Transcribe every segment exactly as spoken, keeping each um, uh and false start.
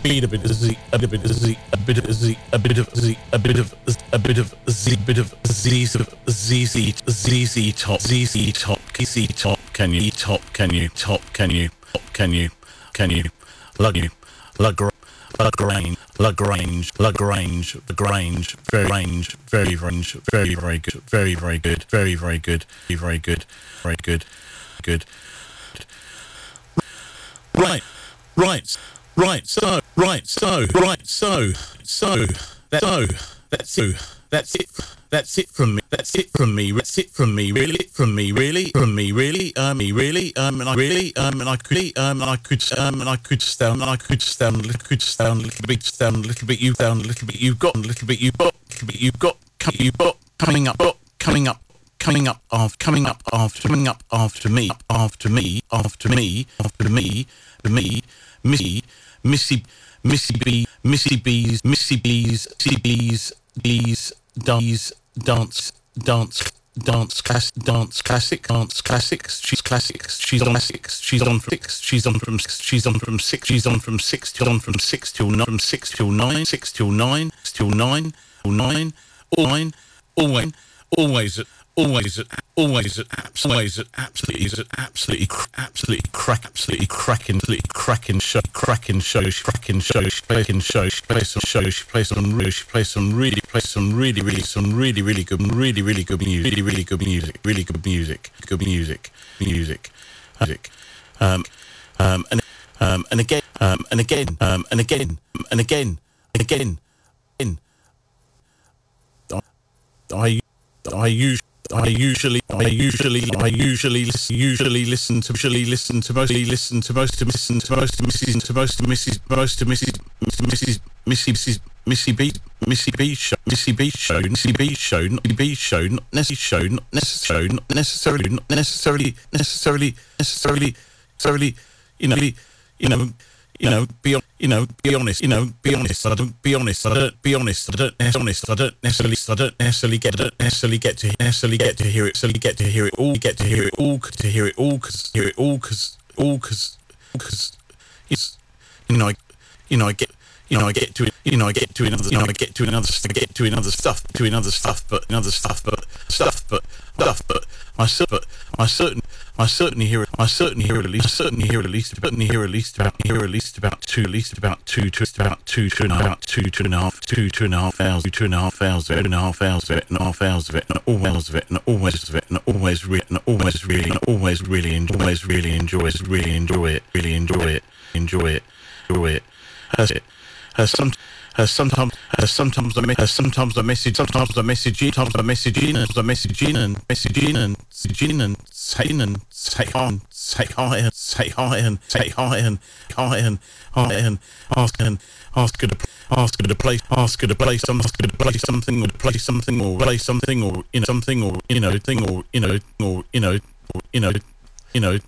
beat a bit of z, a bit of z, a bit of z, a bit of z, a bit of a bit of z, bit of z, z, z, z, z top, z, z top, z top. Can you top? Can you top? Can you top? Can you? Can you? Lug you, Lagrange, Lagrange, Lagrange, Lagrange, Lagrange, very range, very range, very very good, very very good, very very good, very very good, very good, good. Right, right, right. So, right, so, right, so, so, that, so, that's it. That's it. That's it from me. That's it from me. That's it from me. Really, from me. Really, from me. Really, um, me. Really, um, and I really, um, and I could, um, and I could, um, and I could stand, and I could stand, little, could stand, little bit, stand, a little bit. You've down, a little bit. You've got, a little bit. You've got, a little bit. You've got, you've got coming up, coming up. Coming up after, coming up after, coming up after me, after me, after me, after me, the me, Missy, Missy, Missy B, Missy B's, Missy B's, Missy B's, D's, D's, dance, dance, dance, class, dance, classic, dance, classics. She's classics. She's on classics. She's on from six. She's on from six. She's on from six. She's on from six till on from six till nine. From six till nine. Six till nine. Till nine. Till nine. All nine. Always. Always at. Always at, always at, always at, absolutely, at absolutely, absolutely crack, absolutely cracking, absolutely cracking show, cracking show, cracking show, cracking show. She plays some show, she plays some really, she plays some really, plays some really, really, some really, really good, really, really good music, really, really good music, really good music, good music, music, music, um, um, and um, and again, um, and again, um, and again, and again, and again, in, I, I usually. I usually, I usually, I usually, usually listen to, usually listen to mostly listen to most of, listen to most of Missus to most of Missus most of Missus Missus Missy Mrs Missy B Missy B show Missy B show Missy B show not B show not necessarily show not necessarily not necessarily not necessarily necessarily necessarily necessarily you know you know you know be you know be honest you know be honest I don't be honest I don't be honest I don't necessarily honest I don't necessarily I don't necessarily get I don't necessarily get to necessarily get to hear it necessarily get to hear it all get to hear it all to hear it all because hear it all because all because because it's you know I you know I get you know I get to it you know I get to another you know I get to another I get to another stuff to another stuff but another stuff but stuff but stuff but I but I certain I certainly hear I certainly hear at least I certainly hear at least certainly hear at least about hear at least about two at least about two to about two two and a half two two and a half two two and a half hours two and a half hours two and a half hours of it and a half hours of it and always of it and always of it and always really and always really and always really and always really enjoy it really enjoy it really enjoy it enjoy it enjoy it as it as some as sometimes as sometimes I as sometimes I message sometimes I message in sometimes I message in and I message in and message in and message in and say and say hi and say hi and say hi and say hi and hi and hi and ask and ask her to ask her to play ask her to play some ask her to play something or to play something or play something or you know something or you know thing or you know or you know or, you know you know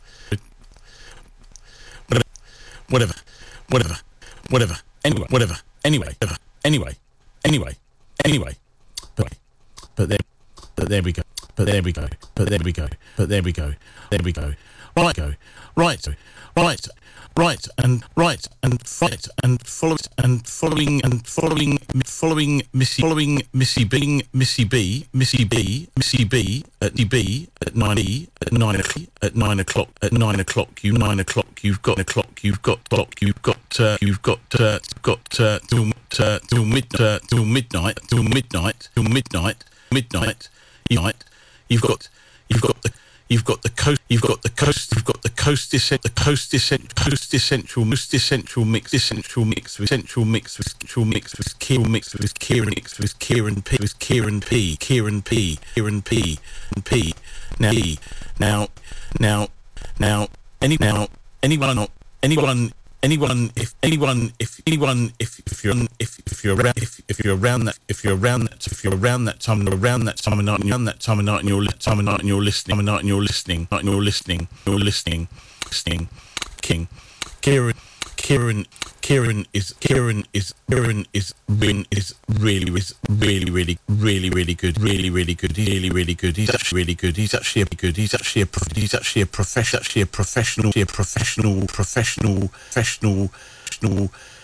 whatever whatever whatever anyway whatever anyway anyway anyway anyway but but there but there we go but there we go but there we go but there we go there we go right go right right right and right and right and follow and following and following following Missy following Missy B Missy B Missy B Missy B at B at nine e at nine o'clock at nine o'clock at nine o'clock you nine o'clock you've got a clock you've got clock you've got uh, you've got uh, got uh, till uh, till midnight uh, till midnight till midnight till midnight midnight night you've got you've got the You've got the coast. You've got the coast. You've got the coast. Descent. The coast. Descent. Coast. Essential. Most essential mix. Essential mix. With essential mix. With essential mix. With Kieran mix. With Kieran mix. With Kieran P. With Kieran P. Kieran P. Kieran P. And P. Now. Now. Now. Now. Any. Now. Anyone. Anyone. Anyone. If anyone. If anyone. If if you're if if you're around if if you're around that if you're around that if you're around that time around that time of night and you're around that time of night and you're time of night and you're listening time of night and you're listening and you're listening you're listening listening King Kieran Kieran Kieran is Kieran is Kieran is Rin is really is really really really really good really really good really really good he's actually really good he's actually a good he's actually a he's actually a professional actually a professional a professional professional professional professional